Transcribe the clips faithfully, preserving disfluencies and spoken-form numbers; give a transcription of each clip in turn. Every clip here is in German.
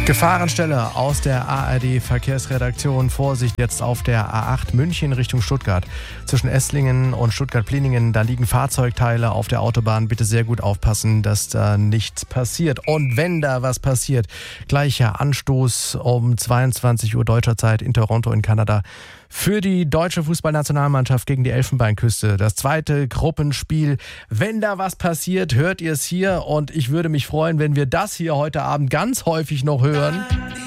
Gefahrenstelle aus der A R D-Verkehrsredaktion. Vorsicht jetzt auf der A acht München Richtung Stuttgart. Zwischen Esslingen und Stuttgart-Pliningen, da liegen Fahrzeugteile auf der Autobahn. Bitte sehr gut aufpassen, dass da nichts passiert. Und wenn da was passiert, gleicher Anstoß um zweiundzwanzig Uhr deutscher Zeit in Toronto in Kanada für die deutsche Fußballnationalmannschaft gegen die Elfenbeinküste. Das zweite Gruppenspiel. Wenn da was passiert, hört ihr es hier. Und ich würde mich freuen, wenn wir das hier heute Abend ganz häufig noch hören.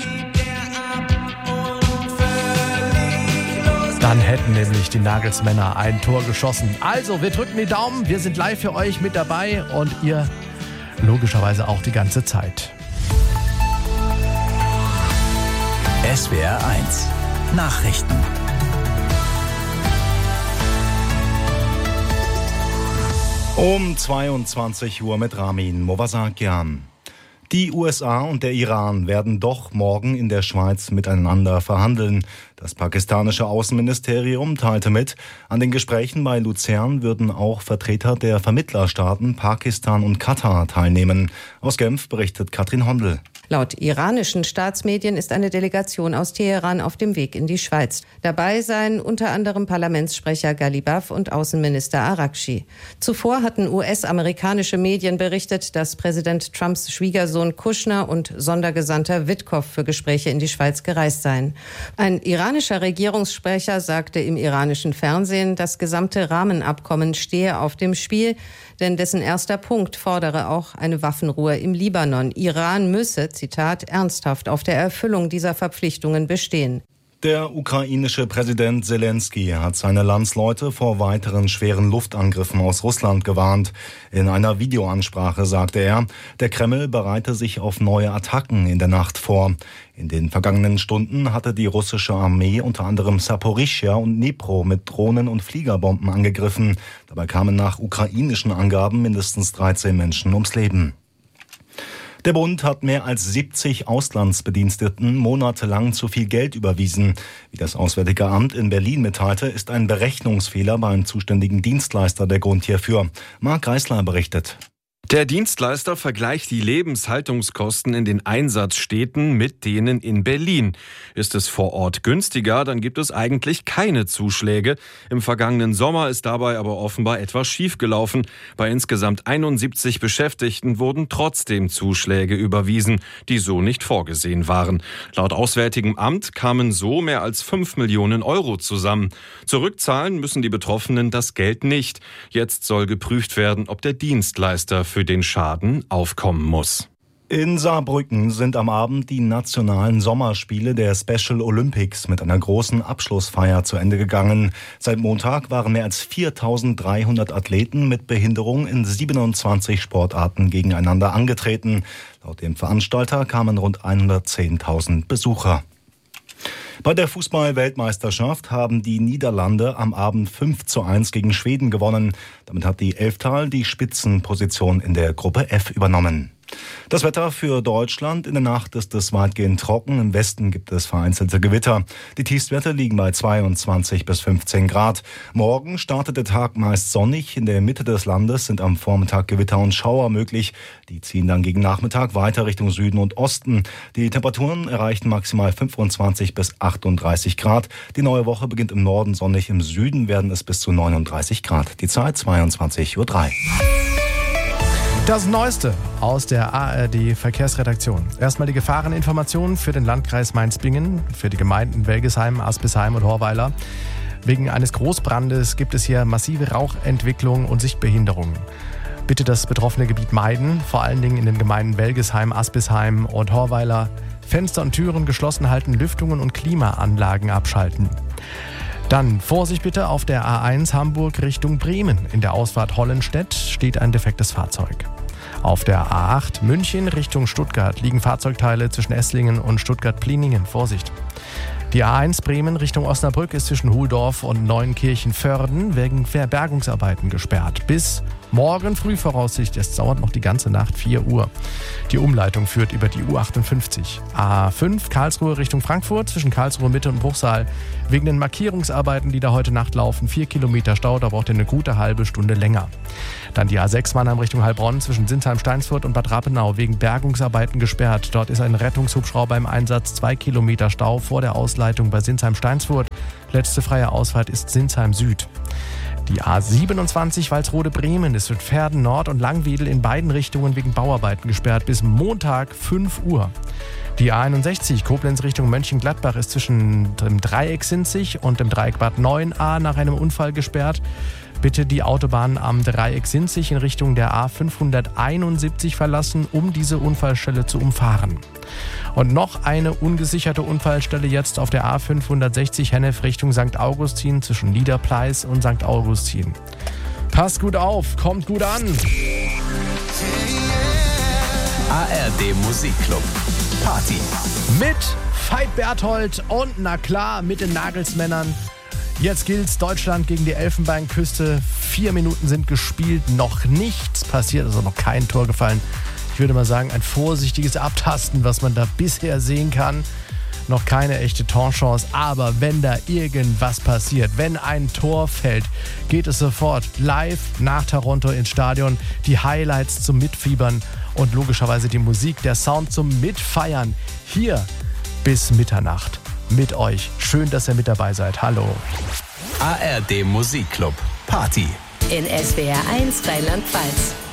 Dann hätten nämlich die Nagelsmänner ein Tor geschossen. Also, wir drücken die Daumen. Wir sind live für euch mit dabei und ihr logischerweise auch die ganze Zeit. S W R eins Nachrichten. Um zweiundzwanzig Uhr mit Ramin Movasakian. Die U S A und der Iran werden doch morgen in der Schweiz miteinander verhandeln. Das pakistanische Außenministerium teilte mit, an den Gesprächen bei Luzern würden auch Vertreter der Vermittlerstaaten Pakistan und Katar teilnehmen. Aus Genf berichtet Katrin Hondel. Laut iranischen Staatsmedien ist eine Delegation aus Teheran auf dem Weg in die Schweiz. Dabei seien unter anderem Parlamentssprecher Ghalibaf und Außenminister Araghchi. Zuvor hatten U S-amerikanische Medien berichtet, dass Präsident Trumps Schwiegersohn Kushner und Sondergesandter Witkow für Gespräche in die Schweiz gereist seien. Ein iranischer Regierungssprecher sagte im iranischen Fernsehen, das gesamte Rahmenabkommen stehe auf dem Spiel, denn dessen erster Punkt fordere auch eine Waffenruhe im Libanon. Iran müsse, Zitat, ernsthaft auf der Erfüllung dieser Verpflichtungen bestehen. Der ukrainische Präsident Zelensky hat seine Landsleute vor weiteren schweren Luftangriffen aus Russland gewarnt. In einer Videoansprache sagte er, der Kreml bereite sich auf neue Attacken in der Nacht vor. In den vergangenen Stunden hatte die russische Armee unter anderem Saporischschja und Dnipro mit Drohnen und Fliegerbomben angegriffen. Dabei kamen nach ukrainischen Angaben mindestens dreizehn Menschen ums Leben. Der Bund hat mehr als siebzig Auslandsbediensteten monatelang zu viel Geld überwiesen. Wie das Auswärtige Amt in Berlin mitteilte, ist ein Berechnungsfehler beim zuständigen Dienstleister der Grund hierfür. Marc Geisler berichtet. Der Dienstleister vergleicht die Lebenshaltungskosten in den Einsatzstädten mit denen in Berlin. Ist es vor Ort günstiger, dann gibt es eigentlich keine Zuschläge. Im vergangenen Sommer ist dabei aber offenbar etwas schiefgelaufen. Bei insgesamt einundsiebzig Beschäftigten wurden trotzdem Zuschläge überwiesen, die so nicht vorgesehen waren. Laut Auswärtigem Amt kamen so mehr als fünf Millionen Euro zusammen. Zurückzahlen müssen die Betroffenen das Geld nicht. Jetzt soll geprüft werden, ob der Dienstleister für den Schaden aufkommen muss. In Saarbrücken sind am Abend die nationalen Sommerspiele der Special Olympics mit einer großen Abschlussfeier zu Ende gegangen. Seit Montag waren mehr als viertausenddreihundert Athleten mit Behinderung in siebenundzwanzig Sportarten gegeneinander angetreten. Laut dem Veranstalter kamen rund hundertzehntausend Besucher. Bei der Fußball-Weltmeisterschaft haben die Niederlande am Abend fünf zu eins gegen Schweden gewonnen. Damit hat die Elftal die Spitzenposition in der Gruppe F übernommen. Das Wetter für Deutschland: in der Nacht ist es weitgehend trocken. Im Westen gibt es vereinzelte Gewitter. Die Tiefstwerte liegen bei zweiundzwanzig bis fünfzehn Grad. Morgen startet der Tag meist sonnig. In der Mitte des Landes sind am Vormittag Gewitter und Schauer möglich. Die ziehen dann gegen Nachmittag weiter Richtung Süden und Osten. Die Temperaturen erreichen maximal fünfundzwanzig bis achtunddreißig Grad. Die neue Woche beginnt im Norden sonnig. Im Süden werden es bis zu neununddreißig Grad. Die Zeit zweiundzwanzig Uhr drei. Das Neueste aus der A R D-Verkehrsredaktion. Erstmal die Gefahreninformationen für den Landkreis Mainz-Bingen, für die Gemeinden Welgesheim, Aspisheim und Horweiler. Wegen eines Großbrandes gibt es hier massive Rauchentwicklung und Sichtbehinderungen. Bitte das betroffene Gebiet meiden, vor allen Dingen in den Gemeinden Welgesheim, Aspisheim und Horweiler. Fenster und Türen geschlossen halten, Lüftungen und Klimaanlagen abschalten. Dann Vorsicht bitte auf der A eins Hamburg Richtung Bremen. In der Ausfahrt Hollenstedt steht ein defektes Fahrzeug. Auf der A acht München Richtung Stuttgart liegen Fahrzeugteile zwischen Esslingen und Stuttgart-Pliningen. Vorsicht. Die A eins Bremen Richtung Osnabrück ist zwischen Huldorf und Neunkirchen-Vörden wegen Verbergungsarbeiten gesperrt. Bis Morgen früh voraussichtlich, es dauert noch die ganze Nacht, vier Uhr. Die Umleitung führt über die U achtundfünfzig. A fünf Karlsruhe Richtung Frankfurt zwischen Karlsruhe Mitte und Bruchsal. Wegen den Markierungsarbeiten, die da heute Nacht laufen, vier Kilometer Stau, da braucht ihr eine gute halbe Stunde länger. Dann die A sechs Mannheim Richtung Heilbronn zwischen Sinsheim-Steinsfurt und Bad Rappenau wegen Bergungsarbeiten gesperrt. Dort ist ein Rettungshubschrauber im Einsatz, zwei Kilometer Stau vor der Ausleitung bei Sinsheim-Steinsfurt. Letzte freie Ausfahrt ist Sinsheim Süd. Die A siebenundzwanzig Walsrode-Bremen ist mit Pferden Nord und Langwedel in beiden Richtungen wegen Bauarbeiten gesperrt bis Montag fünf Uhr. Die A einundsechzig Koblenz Richtung Mönchengladbach ist zwischen dem Dreieck Sinzig und dem Dreieck Bad Neuenahr nach einem Unfall gesperrt. Bitte die Autobahn am Dreieck Sinzig in Richtung der A fünfhunderteinundsiebzig verlassen, um diese Unfallstelle zu umfahren. Und noch eine ungesicherte Unfallstelle jetzt auf der A fünfhundertsechzig Hennef Richtung Sankt Augustin zwischen Niederpleis und Sankt Augustin. Passt gut auf, kommt gut an! A R D Musikclub Party mit Veit Berthold und na klar mit den Nagelsmännern. Jetzt gilt's, Deutschland gegen die Elfenbeinküste. Vier Minuten sind gespielt, noch nichts passiert, also noch kein Tor gefallen. Ich würde mal sagen, ein vorsichtiges Abtasten, was man da bisher sehen kann. Noch keine echte Torchance, aber wenn da irgendwas passiert, wenn ein Tor fällt, geht es sofort live nach Toronto ins Stadion. Die Highlights zum Mitfiebern und logischerweise die Musik, der Sound zum Mitfeiern. Hier bis Mitternacht mit euch. Schön, dass ihr mit dabei seid. Hallo. A R D Musikclub Party in S W R eins Rheinland-Pfalz.